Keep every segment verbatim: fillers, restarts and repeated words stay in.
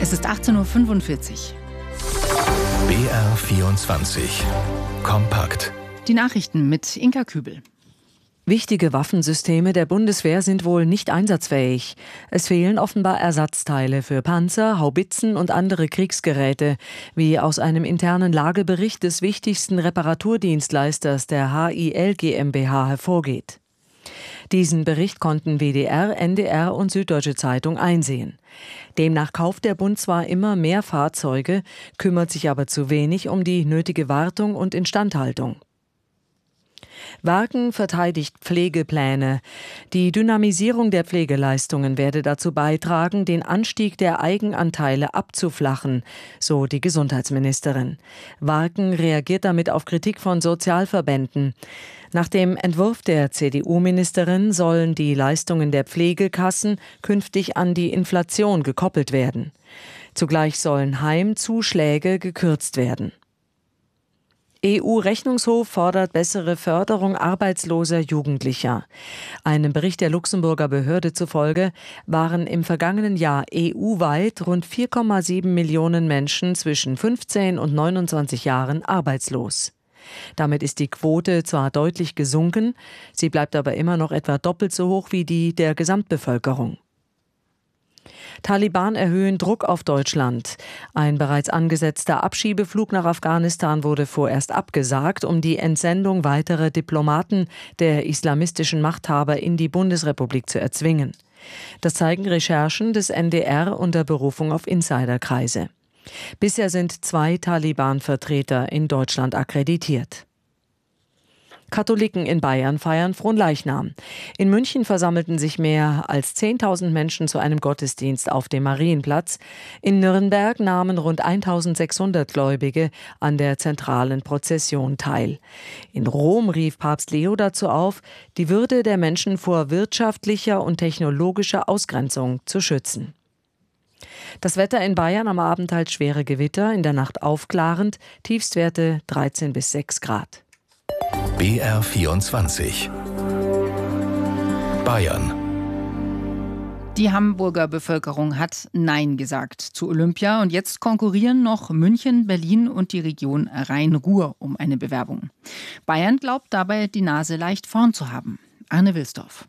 Es ist achtzehn Uhr fünfundvierzig. B R vierundzwanzig. Kompakt. Die Nachrichten mit Inka Kübel. Wichtige Waffensysteme der Bundeswehr sind wohl nicht einsatzfähig. Es fehlen offenbar Ersatzteile für Panzer, Haubitzen und andere Kriegsgeräte, wie aus einem internen Lagebericht des wichtigsten Reparaturdienstleisters der H I L GmbH hervorgeht. Diesen Bericht konnten W D R, N D R und Süddeutsche Zeitung einsehen. Demnach kauft der Bund zwar immer mehr Fahrzeuge, kümmert sich aber zu wenig um die nötige Wartung und Instandhaltung. Warken verteidigt Pflegepläne. Die Dynamisierung der Pflegeleistungen werde dazu beitragen, den Anstieg der Eigenanteile abzuflachen, so die Gesundheitsministerin. Warken reagiert damit auf Kritik von Sozialverbänden. Nach dem Entwurf der C D U-Ministerin sollen die Leistungen der Pflegekassen künftig an die Inflation gekoppelt werden. Zugleich sollen Heimzuschläge gekürzt werden. E U-Rechnungshof fordert bessere Förderung arbeitsloser Jugendlicher. Einem Bericht der Luxemburger Behörde zufolge waren im vergangenen Jahr E U-weit rund vier Komma sieben Millionen Menschen zwischen fünfzehn und neunundzwanzig Jahren arbeitslos. Damit ist die Quote zwar deutlich gesunken, sie bleibt aber immer noch etwa doppelt so hoch wie die der Gesamtbevölkerung. Taliban erhöhen Druck auf Deutschland. Ein bereits angesetzter Abschiebeflug nach Afghanistan wurde vorerst abgesagt, um die Entsendung weiterer Diplomaten der islamistischen Machthaber in die Bundesrepublik zu erzwingen. Das zeigen Recherchen des N D R unter Berufung auf Insiderkreise. Bisher sind zwei Taliban-Vertreter in Deutschland akkreditiert. Katholiken in Bayern feiern Fronleichnam. In München versammelten sich mehr als zehntausend Menschen zu einem Gottesdienst auf dem Marienplatz. In Nürnberg nahmen rund eintausendsechshundert Gläubige an der zentralen Prozession teil. In Rom rief Papst Leo dazu auf, die Würde der Menschen vor wirtschaftlicher und technologischer Ausgrenzung zu schützen. Das Wetter in Bayern am Abend teils schwere Gewitter, in der Nacht aufklarend, Tiefstwerte dreizehn bis sechs Grad. B R vierundzwanzig. Bayern. Die Hamburger Bevölkerung hat Nein gesagt zu Olympia und jetzt konkurrieren noch München, Berlin und die Region Rhein-Ruhr um eine Bewerbung. Bayern glaubt dabei, die Nase leicht vorn zu haben. Arne Wilsdorf.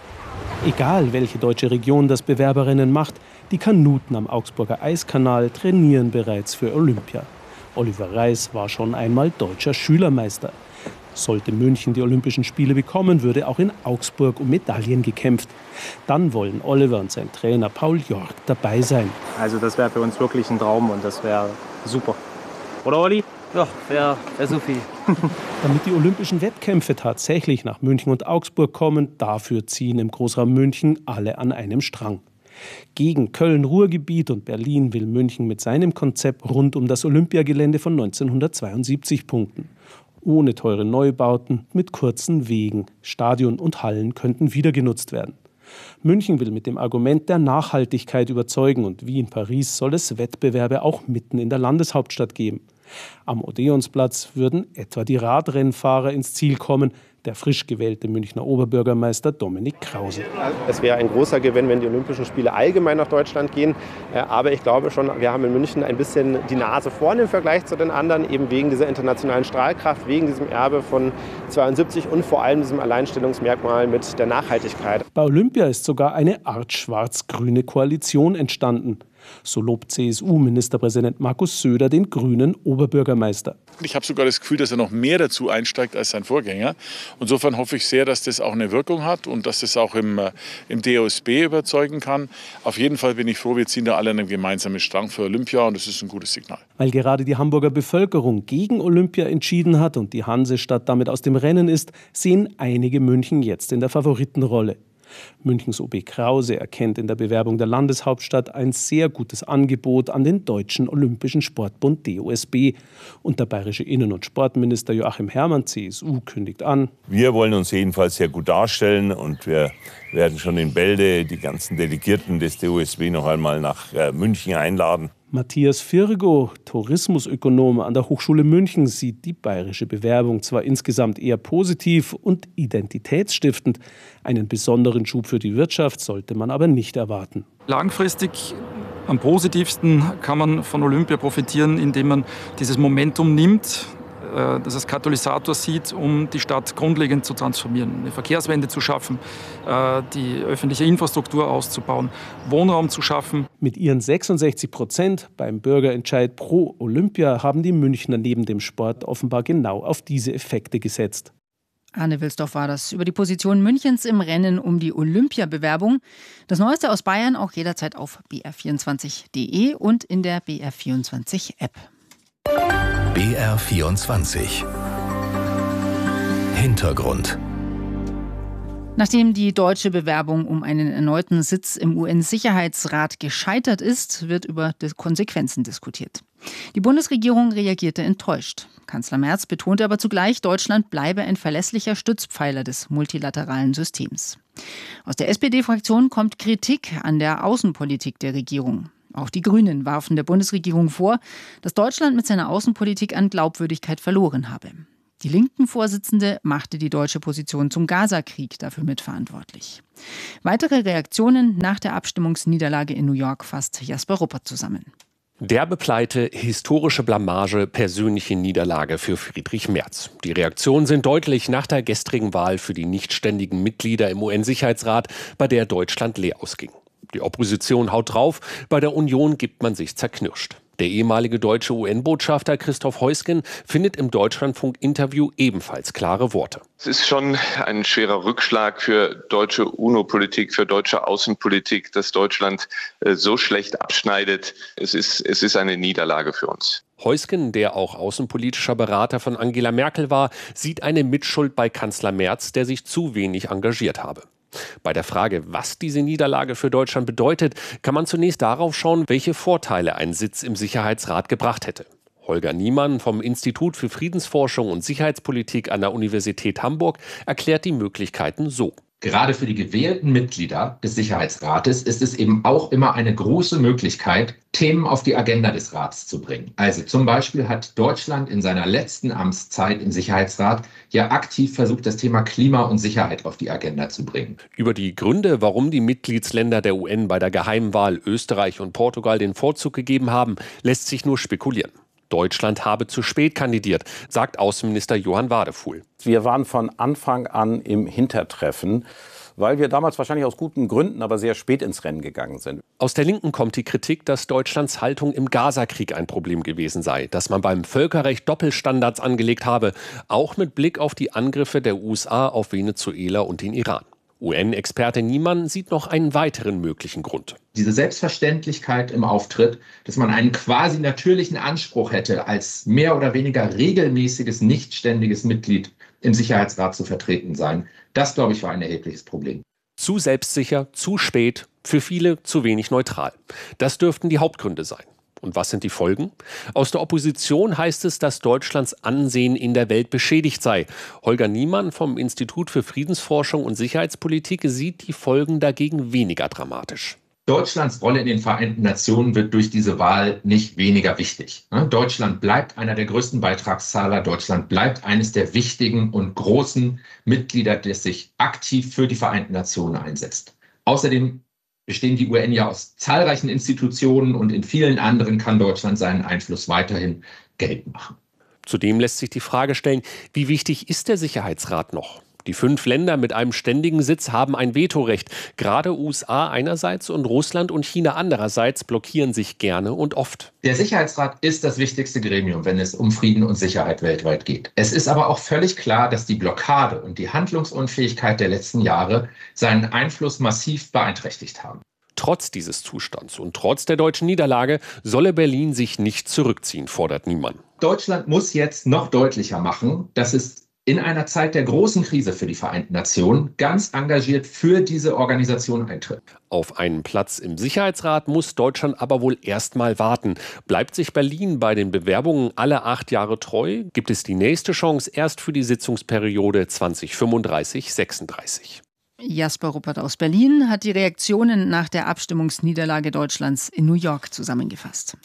Egal, welche deutsche Region das Bewerberrennen macht, die Kanuten am Augsburger Eiskanal trainieren bereits für Olympia. Oliver Reis war schon einmal deutscher Schülermeister. Sollte München die Olympischen Spiele bekommen, würde auch in Augsburg um Medaillen gekämpft. Dann wollen Oliver und sein Trainer Paul Jork dabei sein. Also das wäre für uns wirklich ein Traum und das wäre super. Oder Olli? Ja, wäre wär so viel. Damit die Olympischen Wettkämpfe tatsächlich nach München und Augsburg kommen, dafür ziehen im Großraum München alle an einem Strang. Gegen Köln-Ruhrgebiet und Berlin will München mit seinem Konzept rund um das Olympiagelände von neunzehnhundertzweiundsiebzig punkten. Ohne teure Neubauten, mit kurzen Wegen. Stadion und Hallen könnten wieder genutzt werden. München will mit dem Argument der Nachhaltigkeit überzeugen und wie in Paris soll es Wettbewerbe auch mitten in der Landeshauptstadt geben. Am Odeonsplatz würden etwa die Radrennfahrer ins Ziel kommen, der frisch gewählte Münchner Oberbürgermeister Dominik Krause. Es wäre ein großer Gewinn, wenn die Olympischen Spiele allgemein nach Deutschland gehen. Aber ich glaube schon, wir haben in München ein bisschen die Nase vorn im Vergleich zu den anderen, eben wegen dieser internationalen Strahlkraft, wegen diesem Erbe von zweiundsiebzig und vor allem diesem Alleinstellungsmerkmal mit der Nachhaltigkeit. Bei Olympia ist sogar eine Art schwarz-grüne Koalition entstanden. So lobt C S U-Ministerpräsident Markus Söder den grünen Oberbürgermeister. Ich habe sogar das Gefühl, dass er noch mehr dazu einsteigt als sein Vorgänger. Insofern hoffe ich sehr, dass das auch eine Wirkung hat und dass das auch im, im D O S B überzeugen kann. Auf jeden Fall bin ich froh, wir ziehen da alle einen gemeinsamen Strang für Olympia und das ist ein gutes Signal. Weil gerade die Hamburger Bevölkerung gegen Olympia entschieden hat und die Hansestadt damit aus dem Rennen ist, sehen einige München jetzt in der Favoritenrolle. Münchens O B Krause erkennt in der Bewerbung der Landeshauptstadt ein sehr gutes Angebot an den Deutschen Olympischen Sportbund D O S B. Und der bayerische Innen- und Sportminister Joachim Herrmann, C S U, kündigt an: Wir wollen uns jedenfalls sehr gut darstellen und wir werden schon in Bälde die ganzen Delegierten des D O S B noch einmal nach München einladen. Matthias Virgo, Tourismusökonom an der Hochschule München, sieht die bayerische Bewerbung zwar insgesamt eher positiv und identitätsstiftend. Einen besonderen Schub für die Wirtschaft sollte man aber nicht erwarten. Langfristig Am positivsten kann man von Olympia profitieren, indem man dieses Momentum nimmt, das als Katalysator sieht, um die Stadt grundlegend zu transformieren, eine Verkehrswende zu schaffen, die öffentliche Infrastruktur auszubauen, Wohnraum zu schaffen. Mit ihren sechsundsechzig Prozent beim Bürgerentscheid pro Olympia haben die Münchner neben dem Sport offenbar genau auf diese Effekte gesetzt. Arne Wilsdorf war das über die Position Münchens im Rennen um die Olympiabewerbung. Das Neueste aus Bayern auch jederzeit auf b r vierundzwanzig punkt d e und in der B R vierundzwanzig App. B R vierundzwanzig Hintergrund. Nachdem die deutsche Bewerbung um einen erneuten Sitz im U N-Sicherheitsrat gescheitert ist, wird über die Konsequenzen diskutiert. Die Bundesregierung reagierte enttäuscht. Kanzler Merz betonte aber zugleich, Deutschland bleibe ein verlässlicher Stützpfeiler des multilateralen Systems. Aus der S P D-Fraktion kommt Kritik an der Außenpolitik der Regierung. Auch die Grünen warfen der Bundesregierung vor, dass Deutschland mit seiner Außenpolitik an Glaubwürdigkeit verloren habe. Die Linken-Vorsitzende machte die deutsche Position zum Gaza-Krieg dafür mitverantwortlich. Weitere Reaktionen nach der Abstimmungsniederlage in New York fasst Jasper Ruppert zusammen. Derbe Pleite, historische Blamage, persönliche Niederlage für Friedrich Merz. Die Reaktionen sind deutlich nach der gestrigen Wahl für die nichtständigen Mitglieder im U N-Sicherheitsrat, bei der Deutschland leer ausging. Die Opposition haut drauf, bei der Union gibt man sich zerknirscht. Der ehemalige deutsche U N-Botschafter Christoph Heusgen findet im Deutschlandfunk-Interview ebenfalls klare Worte. Es ist schon ein schwerer Rückschlag für deutsche UNO-Politik, für deutsche Außenpolitik, dass Deutschland äh, so schlecht abschneidet. Es ist, es ist eine Niederlage für uns. Heusgen, der auch außenpolitischer Berater von Angela Merkel war, sieht eine Mitschuld bei Kanzler Merz, der sich zu wenig engagiert habe. Bei der Frage, was diese Niederlage für Deutschland bedeutet, kann man zunächst darauf schauen, welche Vorteile ein Sitz im Sicherheitsrat gebracht hätte. Holger Niemann vom Institut für Friedensforschung und Sicherheitspolitik an der Universität Hamburg erklärt die Möglichkeiten so. Gerade für die gewählten Mitglieder des Sicherheitsrates ist es eben auch immer eine große Möglichkeit, Themen auf die Agenda des Rats zu bringen. Also zum Beispiel hat Deutschland in seiner letzten Amtszeit im Sicherheitsrat ja aktiv versucht, das Thema Klima und Sicherheit auf die Agenda zu bringen. Über die Gründe, warum die Mitgliedsländer der U N bei der Geheimwahl Österreich und Portugal den Vorzug gegeben haben, lässt sich nur spekulieren. Deutschland habe zu spät kandidiert, sagt Außenminister Johann Wadefuhl. Wir waren von Anfang an im Hintertreffen, weil wir damals wahrscheinlich aus guten Gründen, aber sehr spät ins Rennen gegangen sind. Aus der Linken kommt die Kritik, dass Deutschlands Haltung im Gaza-Krieg ein Problem gewesen sei, dass man beim Völkerrecht Doppelstandards angelegt habe, auch mit Blick auf die Angriffe der U S A auf Venezuela und den Iran. U N-Experte Niemann sieht noch einen weiteren möglichen Grund. Diese Selbstverständlichkeit im Auftritt, dass man einen quasi natürlichen Anspruch hätte, als mehr oder weniger regelmäßiges, nichtständiges Mitglied im Sicherheitsrat zu vertreten sein, das, glaube ich, war ein erhebliches Problem. Zu selbstsicher, zu spät, für viele zu wenig neutral. Das dürften die Hauptgründe sein. Und was sind die Folgen? Aus der Opposition heißt es, dass Deutschlands Ansehen in der Welt beschädigt sei. Holger Niemann vom Institut für Friedensforschung und Sicherheitspolitik sieht die Folgen dagegen weniger dramatisch. Deutschlands Rolle in den Vereinten Nationen wird durch diese Wahl nicht weniger wichtig. Deutschland bleibt einer der größten Beitragszahler. Deutschland bleibt eines der wichtigen und großen Mitglieder, das sich aktiv für die Vereinten Nationen einsetzt. Außerdem bestehen die U N ja aus zahlreichen Institutionen und in vielen anderen kann Deutschland seinen Einfluss weiterhin geltend machen. Zudem lässt sich die Frage stellen, wie wichtig ist der Sicherheitsrat noch? Die fünf Länder mit einem ständigen Sitz haben ein Vetorecht. Gerade U S A einerseits und Russland und China andererseits blockieren sich gerne und oft. Der Sicherheitsrat ist das wichtigste Gremium, wenn es um Frieden und Sicherheit weltweit geht. Es ist aber auch völlig klar, dass die Blockade und die Handlungsunfähigkeit der letzten Jahre seinen Einfluss massiv beeinträchtigt haben. Trotz dieses Zustands und trotz der deutschen Niederlage solle Berlin sich nicht zurückziehen, fordert Niemann. Deutschland muss jetzt noch deutlicher machen, dass es in einer Zeit der großen Krise für die Vereinten Nationen ganz engagiert für diese Organisation eintritt. Auf einen Platz im Sicherheitsrat muss Deutschland aber wohl erst mal warten. Bleibt sich Berlin bei den Bewerbungen alle acht Jahre treu, gibt es die nächste Chance erst für die Sitzungsperiode zwanzig fünfunddreißig sechsunddreißig. Jasper Ruppert aus Berlin hat die Reaktionen nach der Abstimmungsniederlage Deutschlands in New York zusammengefasst.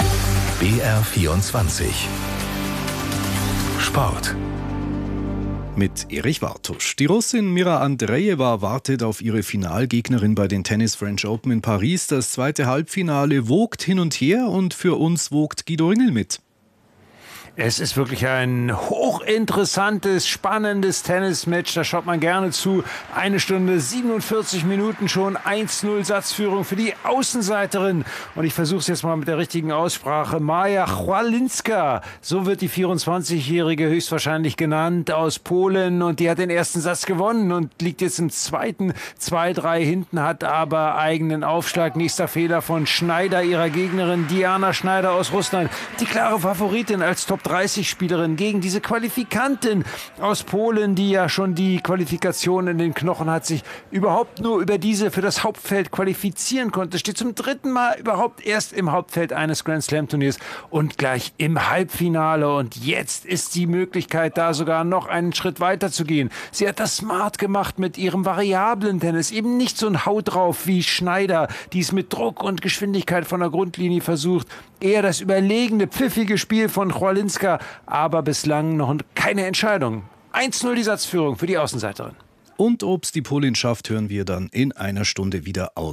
B R vierundzwanzig Sport. mit Erich Wartusch. Die Russin Mira Andreeva wartet auf ihre Finalgegnerin bei den Tennis French Open in Paris. Das zweite Halbfinale wogt hin und her und für uns wogt Guido Ringel mit. Es ist wirklich ein hochinteressantes, spannendes Tennismatch. Da schaut man gerne zu. Eine Stunde, siebenundvierzig Minuten schon. eins null Satzführung für die Außenseiterin. Und ich versuche es jetzt mal mit der richtigen Aussprache. Maja Chwalinska, so wird die vierundzwanzigjährige höchstwahrscheinlich genannt, aus Polen. Und die hat den ersten Satz gewonnen und liegt jetzt im zweiten. zwei drei hinten, hat aber eigenen Aufschlag. Nächster Fehler von Schneider, ihrer Gegnerin Diana Schneider aus Russland. Die klare Favoritin als Top dreißig Spielerin gegen diese Qualifikantin aus Polen, die ja schon die Qualifikation in den Knochen hat, sich überhaupt nur über diese für das Hauptfeld qualifizieren konnte. Steht zum dritten Mal überhaupt erst im Hauptfeld eines Grand Slam Turniers und gleich im Halbfinale. Und jetzt ist die Möglichkeit da, sogar noch einen Schritt weiter zu gehen. Sie hat das smart gemacht mit ihrem variablen Tennis. Eben nicht so ein Haut drauf wie Schneider, die es mit Druck und Geschwindigkeit von der Grundlinie versucht. Eher das überlegene, pfiffige Spiel von Chwalinska, aber bislang noch keine Entscheidung. eins null die Satzführung für die Außenseiterin. Und ob's die Polin schafft, hören wir dann in einer Stunde wieder aus